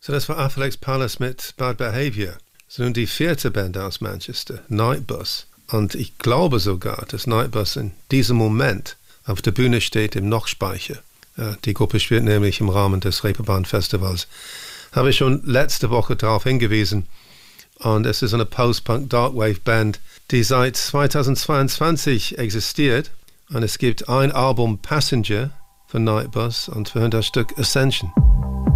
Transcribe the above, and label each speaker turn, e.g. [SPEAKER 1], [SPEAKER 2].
[SPEAKER 1] So, das war Affleck's Palace mit Bad Behavior. So, nun die vierte Band aus Manchester, Nightbus. Und ich glaube sogar, dass Nightbus in diesem Moment auf der Bühne steht im Nockspeicher. Die Gruppe spielt nämlich im Rahmen des Reeperbahn Festivals. Habe ich schon letzte Woche darauf hingewiesen. Und es ist eine Post-Punk-Darkwave-Band, die seit 2022 existiert. Und es gibt ein Album Passenger von Nightbus und wir hören das Stück Ascension.